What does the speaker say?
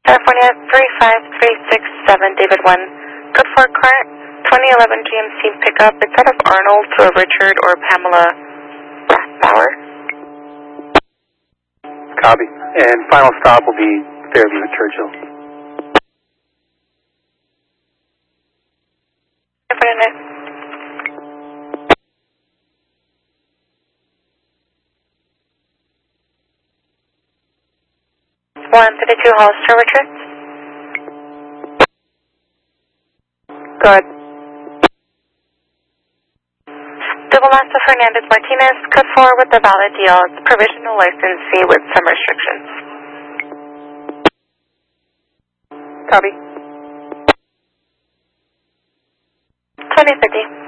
California 35367, David 1. Code 4 current 2011 GMC pickup. It's out of Arnold to a Richard or Pamela Rathbauer. Copy. And final stop will be Fairview at Churchill. Definite. 132 Hollister, Richard. Good. Double Master Fernandez Martinez, code 4 with the valid deal. It's provisional license fee with some restrictions. Copy. 2050.